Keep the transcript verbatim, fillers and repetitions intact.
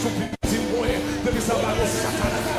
sou petit moé, depuis sa bague au satana.